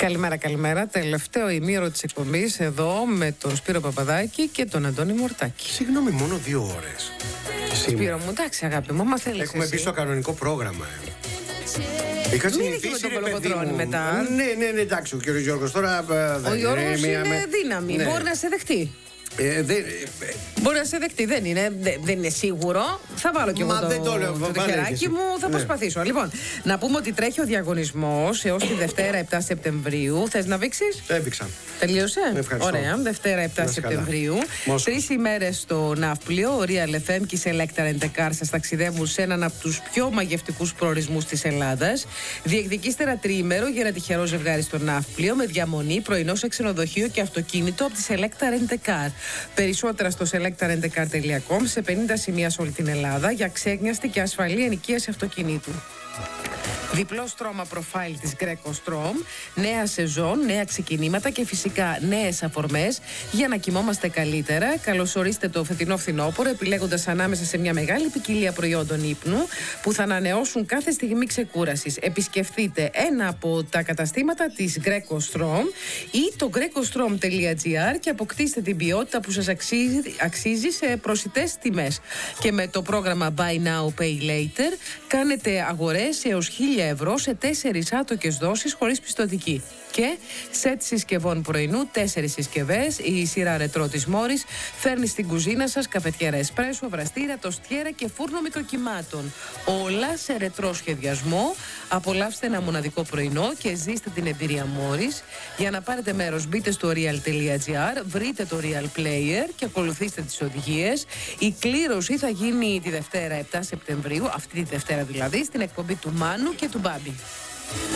Καλημέρα, καλημέρα. Τελευταίο ημίωρο της εκπομπής εδώ με τον Σπύρο Παπαδάκη και τον Αντώνη Μορτάκη. Συγγνώμη, μόνο 2 ώρες. Σπύρο μου, εντάξει αγάπη μου, άμα θέλεις. Έχουμε μπει στο κανονικό πρόγραμμα. Είχα συνηθίσει με τον Κολοκοτρώνη μετά. Ναι, εντάξει, ο κ. Γιώργος τώρα. Ο Γιώργος είναι δύναμη, ναι. Μπορεί να σε δεχτεί. Μπορεί να σε δεχτεί, δεν είναι σίγουρο. Θα βάλω κι εγώ το χεράκι μου, θα προσπαθήσω. Λοιπόν, να πούμε ότι τρέχει ο διαγωνισμός έως τη Δευτέρα 7 Σεπτεμβρίου. Θες να βήξεις? Έβηξα. Τελείωσε? Ευχαριστώ. Ωραία, Δευτέρα 7 Σεπτεμβρίου. 3 ημέρες στο Ναύπλιο. Ο Real FM και η Selecta Rent a Car σας ταξιδεύουν σε έναν από τους πιο μαγευτικούς προορισμούς της Ελλάδας. Διεκδικήστε ένα τριήμερο για ένα τυχερό ζευγάρι στο Ναύπλιο με διαμονή, πρωινό σε ξενοδοχείο και αυτοκίνητο από τη Selecta Rent a Car. Περισσότερα στο selectarentcar.com, σε 50 σημεία σε όλη την Ελλάδα για ξέγνιαστη και ασφαλή ενοικίαση αυτοκινήτου. Διπλό στρώμα προφάιλ της Greco Strom, νέα σεζόν, νέα ξεκινήματα και φυσικά νέες αφορμές για να κοιμόμαστε καλύτερα. Καλωσορίστε το φετινό φθινόπωρο επιλέγοντας ανάμεσα σε μια μεγάλη ποικιλία προϊόντων ύπνου που θα ανανεώσουν κάθε στιγμή ξεκούρασης. Επισκεφτείτε ένα από τα καταστήματα της Greco Strom ή το grecostrom.gr και αποκτήστε την ποιότητα που σας αξίζει σε προσιτές τιμές. Και με το πρόγραμμα Buy Now Pay Later κάνετε αγορές έως 1.000 ευρώ σε 4 άτοκες δόσεις χωρίς πιστωτική. Και σετ συσκευών πρωινού, 4 συσκευές, η σειρά ρετρό της Μόρις φέρνει στην κουζίνα σας καφετιέρα εσπρέσο, βραστήρα, τοστιέρα και φούρνο μικροκυμάτων. Όλα σε ρετρό σχεδιασμό. Απολαύστε ένα μοναδικό πρωινό και ζήστε την εμπειρία Μόρις. Για να πάρετε μέρος μπείτε στο real.gr, βρείτε το Real Player και ακολουθήστε τις οδηγίες. Η κλήρωση θα γίνει τη Δευτέρα 7 Σεπτεμβρίου, αυτή τη Δευτέρα δηλαδή, στην εκπομπή του Μάνου και του Μπάμπη.